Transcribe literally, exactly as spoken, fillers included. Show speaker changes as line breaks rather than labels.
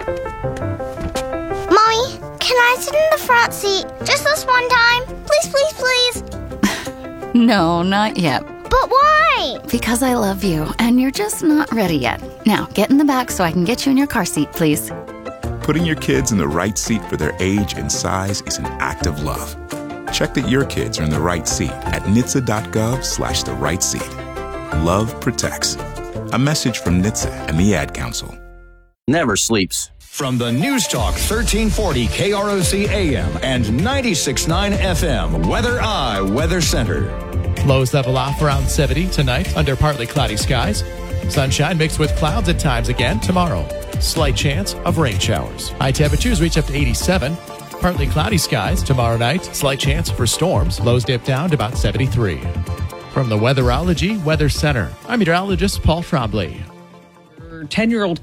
Mommy, can I sit in the front seat just this one time? Please, please, please.
No, not yet.
But why?
Because I love you, and you're just not ready yet. Now, get in the back so I can get you in your car seat, please.
Putting your kids in the right seat for their age and size is an act of love. Check that your kids are in the right seat at N H T S A dot gov slash the right seat. Love protects. A message from N H T S A and the Ad Council.
Never sleeps.
From the News Talk thirteen forty K R O C A M and ninety-six point nine F M, Weather Eye Weather Center.
Lows level off around seventy tonight under partly cloudy skies. Sunshine mixed with clouds at times again tomorrow. Slight chance of rain showers. High temperatures reach up to eighty-seven. Partly cloudy skies tomorrow night. Slight chance for storms. Lows dip down to about seventy-three. From the Weatherology Weather Center, I'm meteorologist Paul Trombley.
ten-year-old